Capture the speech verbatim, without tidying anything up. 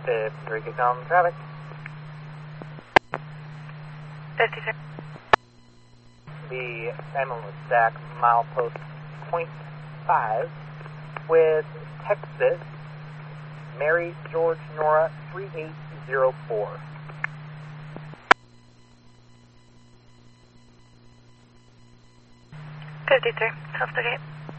fifty-three, get on traffic. fifty-three. The Simon was stack milepost point five with Texas, Mary George Nora three eight zero four. fifty-three, South thirty-eight.